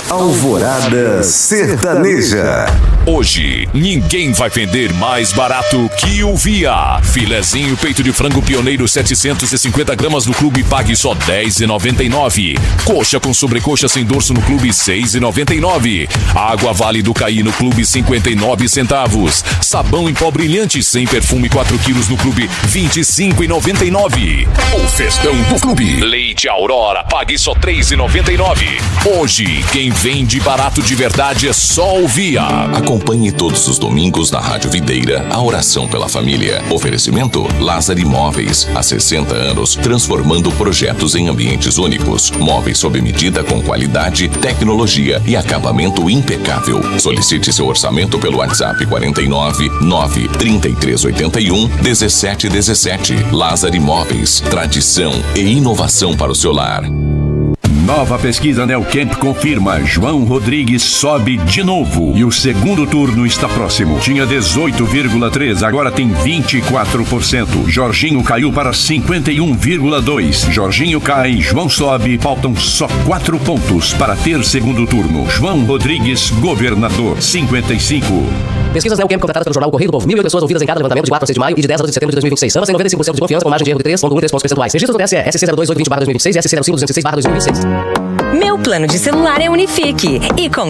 Alvorada Sertaneja. Hoje, ninguém vai vender mais barato que o Via. Filezinho peito de frango pioneiro 750 gramas no clube, pague só R$10,99. Coxa com sobrecoxa sem dorso no clube, R$6,99. Água Vale do Caí no clube, 59 centavos. Sabão em pó brilhante sem perfume 4 quilos no clube, R$25,99. O festão do clube. Leite Aurora, pague só R$3,99. Hoje, quem vende barato de verdade é só o Via. Acompanhe todos os domingos na Rádio Videira a oração pela família. Oferecimento Lázaro Imóveis. Há 60 anos, transformando projetos em ambientes únicos. Móveis sob medida com qualidade, tecnologia e acabamento impecável. Solicite seu orçamento pelo WhatsApp 49 9 3381 1717. Lázaro Imóveis. Tradição e inovação para o seu lar. Nova pesquisa Neocamp confirma: João Rodrigues sobe de novo e o segundo turno está próximo. Tinha 18,3%, agora tem 24%. Jorginho caiu para 51,2%. Jorginho cai, João sobe, faltam só 4 pontos para ter segundo turno. João Rodrigues, governador, 55%. Pesquisas Neocamp contratadas pelo jornal Correio do Povo. 1.008 pessoas ouvidas em cada levantamento de 4 a 6 de maio e de 10 a 12 de setembro de 2026. Ambas têm 95% de confiança, com margem de erro de 3,1 pontos percentuais. Registros do TSE, SC02820/2026 e SC05206/2026. Meu plano de celular é Unifique e com